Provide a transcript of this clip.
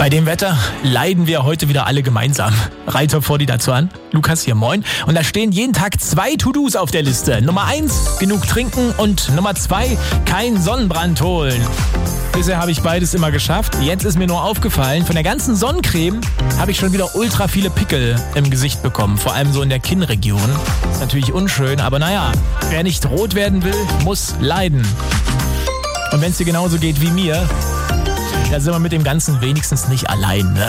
Bei dem Wetter leiden wir heute wieder alle gemeinsam. Reiter vor die dazu an. Lukas hier, moin. Und da stehen jeden Tag 2 To-Dos auf der Liste. Nummer 1, genug trinken und Nummer 2, kein Sonnenbrand holen. Bisher habe ich beides immer geschafft. Jetzt ist mir nur aufgefallen, von der ganzen Sonnencreme habe ich schon wieder ultra viele Pickel im Gesicht bekommen. Vor allem so in der Kinnregion. Ist natürlich unschön, aber naja, wer nicht rot werden will, muss leiden. Und wenn es dir genauso geht wie mir, da sind wir mit dem Ganzen wenigstens nicht allein, ne?